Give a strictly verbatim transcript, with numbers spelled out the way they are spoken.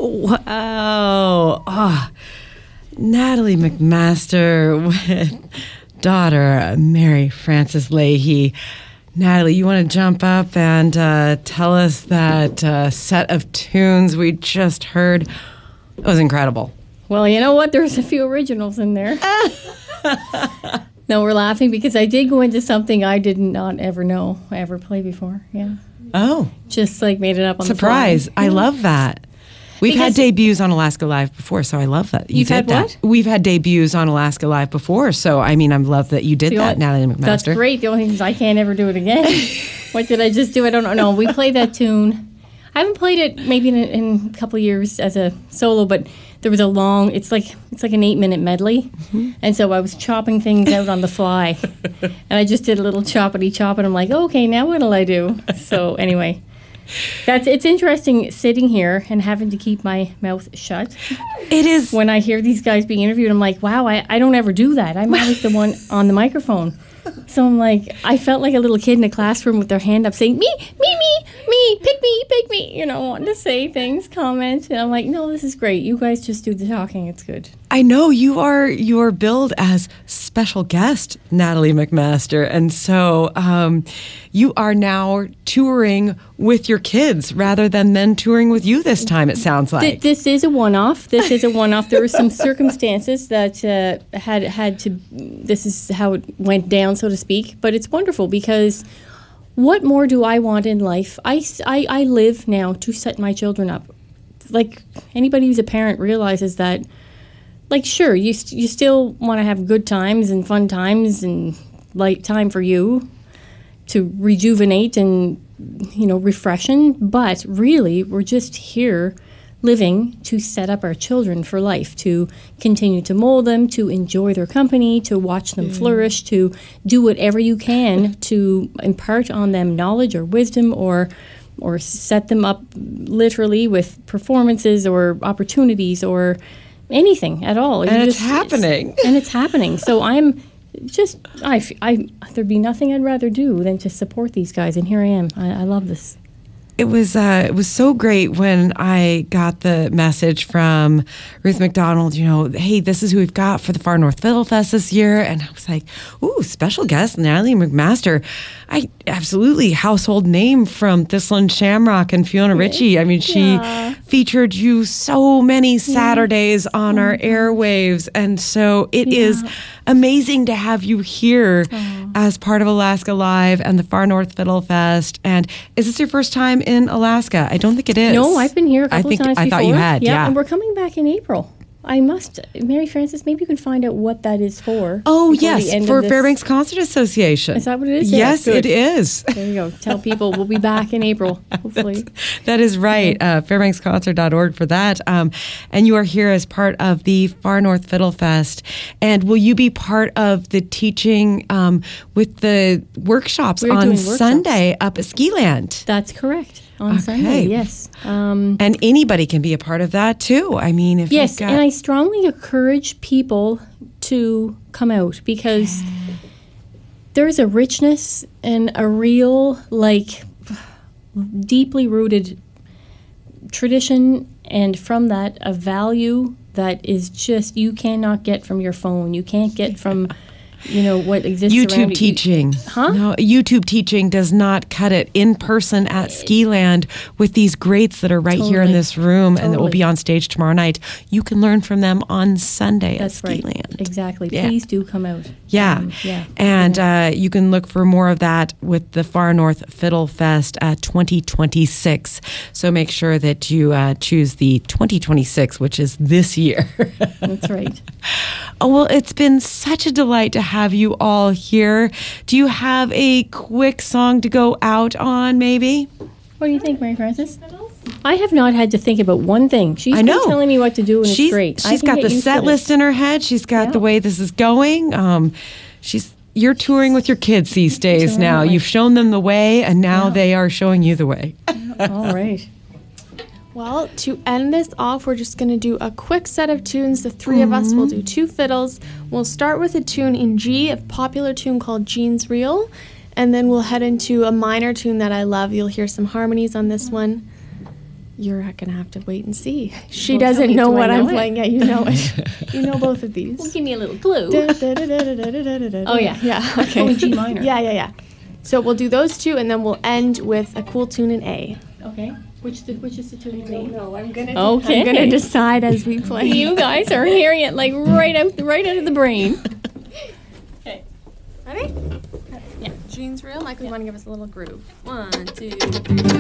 Wow. Oh, Natalie McMaster with daughter Mary Frances Leahy. Natalie, you want to jump up and uh, tell us that uh, set of tunes we just heard? It was incredible. Well, you know what? There's a few originals in there. No, we're laughing because I did go into something I did not ever know, ever play before. Yeah. Oh. Just like made it up on Surprise. the fly. I love that. We've Because- had debuts on Alaska Live before, so I love that you You've did had that. what? We've had debuts on Alaska Live before, so I mean, I love that you did The that, only- Natalie McMaster. That's great. The only thing is I can't ever do it again. What did I just do? I don't know. No, we played that tune. I haven't played it maybe in a, in a couple of years as a solo, but there was a long. It's like it's like an eight minute medley, mm-hmm. and so I was chopping things out on the fly, and I just did a little choppity chop, and I'm like, okay, now what'll I do? So anyway. That's it's interesting sitting here and having to keep my mouth shut. It is. When I hear these guys being interviewed, I'm like, wow, I, I don't ever do that. I'm always the one on the microphone. So I'm like, I felt like a little kid in a classroom with their hand up saying, me, me, me, me, pick me, pick me, you know, wanting to say things, comment. And I'm like, no, this is great. You guys just do the talking. It's good. I know you are you are billed as special guest Natalie McMaster, and so um, you are now touring with your kids rather than them touring with you this time. It sounds like Th- this is a one-off. This is a one-off. There were some circumstances that uh, had had to. This is how it went down, so to speak. But it's wonderful because what more do I want in life? I, I, I live now to set my children up. Like anybody who's a parent realizes that. Like, sure, you st- you still want to have good times and fun times and light time for you to rejuvenate and, you know, refreshing. But really, we're just here living to set up our children for life, to continue to mold them, to enjoy their company, to watch them mm. flourish, to do whatever you can to impart on them knowledge or wisdom or or set them up literally with performances or opportunities or anything at all. And you it's just, happening. It's, and it's happening. So I'm just, I, I, there'd be nothing I'd rather do than to support these guys. And here I am. I, I love this. It was uh, it was so great when I got the message from Ruth McDonald, you know, hey, this is who we've got for the Far North Fiddle Fest this year. And I was like, ooh, special guest, Natalie McMaster. I absolutely household name from Thistle and Shamrock and Fiona Ritchie. I mean, she yeah. featured you so many Saturdays yeah. on our airwaves. And so it yeah. is amazing to have you here Aww. As part of Alaska Live and the Far North Fiddle Fest. And is this your first time in Alaska? I don't think it is. No, I've been here a couple I think, of times I before. thought you had, yeah. yeah. And we're coming back in April. I must, Mary Frances, maybe you can find out what that is for. Oh, yes, for Fairbanks Concert Association. Is that what it is? Yes, yeah, it is. There you go. Tell people we'll be back in April, hopefully. That is right. Uh, fairbanks concert dot org for that. Um, and you are here as part of the Far North Fiddle Fest. And will you be part of the teaching um, with the workshops We're on workshops. Sunday up at Skiland? That's correct. On okay. Sunday, yes. Um, and anybody can be a part of that too. I mean, if yes, you've got... and I strongly encourage people to come out because there's a richness and a real, like, deeply rooted tradition, and from that, a value that is just you cannot get from your phone. You can't get from. You know, what exists YouTube around teaching. You. Huh? No, YouTube teaching does not cut it in person at Skiland with these greats that are right totally. Here in this room totally. And that will be on stage tomorrow night. You can learn from them on Sunday That's at right. Skiland. Exactly. Yeah. Please do come out. Yeah. Um, yeah. And yeah. Uh, you can look for more of that with the Far North Fiddle Fest uh, twenty twenty-six. So make sure that you uh, choose the twenty twenty-six, which is this year. That's right. Oh, well, it's been such a delight to have you all here. Do you have a quick song to go out on, maybe? What do you think, Mary Frances? I have not had to think about one thing. She's I know. been telling me what to do, and she's, it's great. She's got the set list in her head. She's got yeah. the way this is going. Um, she's You're touring with your kids these days now. You've shown them the way, and now yeah. they are showing you the way. All right. Well, to end this off, we're just going to do a quick set of tunes. The three mm-hmm. of us will do two fiddles. We'll start with a tune in G, a popular tune called Jean's Reel, and then we'll head into a minor tune that I love. You'll hear some harmonies on this one. you're gonna have to wait and see. She Well, tell doesn't me, know do I what know I'm it? playing. Yeah, you know it. You know both of these. Well, give me a little clue. Oh Oh, yeah. yeah. Oh, Okay. in G minor. Yeah, yeah, yeah. So we'll do those two, and then we'll end with a cool tune in A. Okay. Which the, which is the tune? No, I'm gonna. Okay. I'm gonna decide as we play. You guys are hearing it like right out, right out of the brain. Okay. Ready? Yeah. Jeans real. Michael, you want to give us a little groove? One, two, three.